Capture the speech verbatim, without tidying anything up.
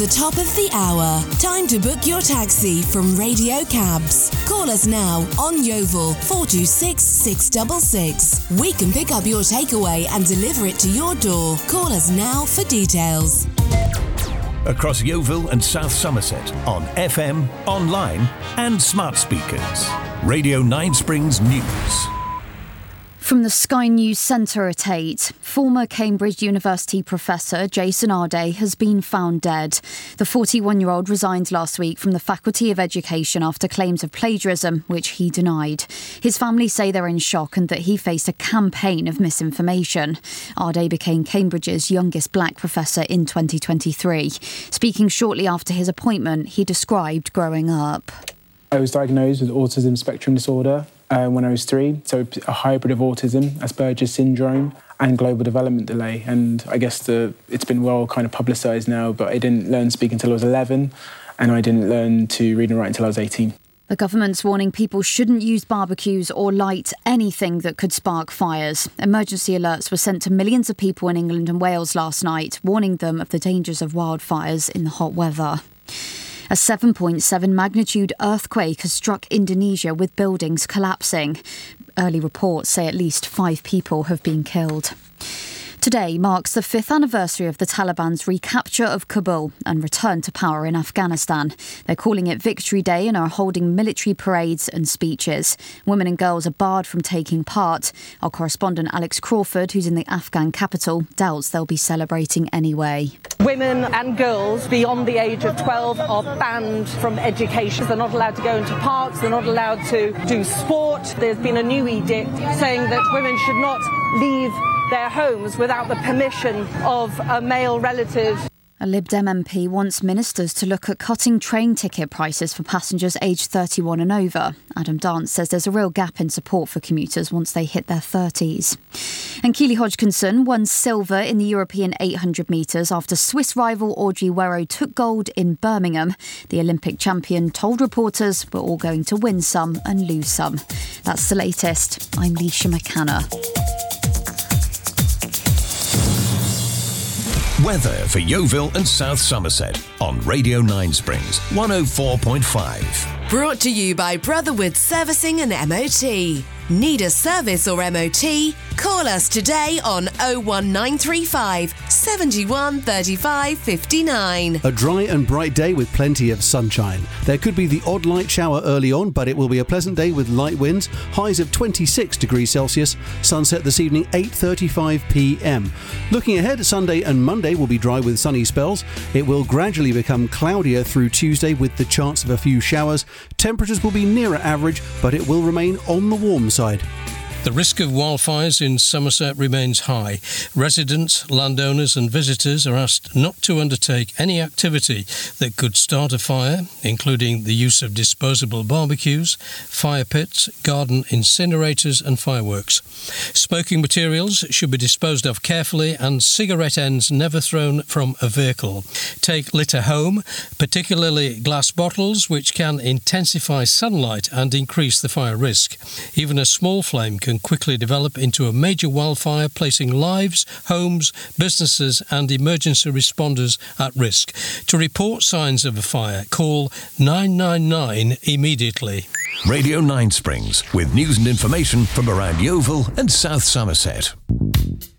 The top of the hour. Time to book your taxi from Radio Cabs. Call us now on Yeovil four two six, six six six. We can pick up your takeaway and deliver it to your door. Call us now for details. Across Yeovil and South Somerset on F M, online and smart speakers. Radio Nine Springs News. From the Sky News Centre at eight, former Cambridge University professor Jason Arday has been found dead. The forty-one-year-old resigned last week from the Faculty of Education after claims of plagiarism, which he denied. His family say they're in shock and that he faced a campaign of misinformation. Arday became Cambridge's youngest black professor in twenty twenty-three. Speaking shortly after his appointment, he described growing up. I was diagnosed with autism spectrum disorder uh, when I was three, so a hybrid of autism, Asperger's syndrome and global development delay. And I guess the, it's been well kind of publicised now, but I didn't learn to speak until I was eleven and I didn't learn to read and write until I was eighteen. The government's warning people shouldn't use barbecues or light anything that could spark fires. Emergency alerts were sent to millions of people in England and Wales last night, warning them of the dangers of wildfires in the hot weather. A seven point seven magnitude earthquake has struck Indonesia with buildings collapsing. Early reports say at least five people have been killed. Today marks the fifth anniversary of the Taliban's recapture of Kabul and return to power in Afghanistan. They're calling it Victory Day and are holding military parades and speeches. Women and girls are barred from taking part. Our correspondent Alex Crawford, who's in the Afghan capital, doubts they'll be celebrating anyway. Women and girls beyond the age of twelve are banned from education. They're not allowed to go into parks, they're not allowed to do sport. There's been a new edict saying that women should not leave their homes without the permission of a male relative. A Lib Dem M P wants ministers to look at cutting train ticket prices for passengers aged thirty-one and over. Adam Dance says there's a real gap in support for commuters once they hit their thirties. And Keely Hodgkinson won silver in the European eight hundred metres after Swiss rival Audrey Werrow took gold in Birmingham. The Olympic champion told reporters we're all going to win some and lose some. That's the latest. I'm Leisha McCanna. Weather for Yeovil and South Somerset on Radio Nine Springs one oh four point five. Brought to you by Brotherwood Servicing and M O T. Need a service or M O T? Call us today on oh one nine three five, seven one three five five nine. A dry and bright day with plenty of sunshine. There could be the odd light shower early on, but it will be a pleasant day with light winds, highs of twenty-six degrees Celsius, sunset this evening eight thirty-five p m. Looking ahead, Sunday and Monday will be dry with sunny spells. It will gradually become cloudier through Tuesday with the chance of a few showers. Temperatures will be nearer average, but it will remain on the warm side. The risk of wildfires in Somerset remains high. Residents, landowners and visitors are asked not to undertake any activity that could start a fire, including the use of disposable barbecues, fire pits, garden incinerators and fireworks. Smoking materials should be disposed of carefully and cigarette ends never thrown from a vehicle. Take litter home, particularly glass bottles, which can intensify sunlight and increase the fire risk. Even a small flame can quickly develop into a major wildfire, placing lives, homes, businesses and emergency responders at risk. To report signs of a fire, call nine nine nine immediately. Radio Nine Springs with news and information from around Yeovil and South Somerset.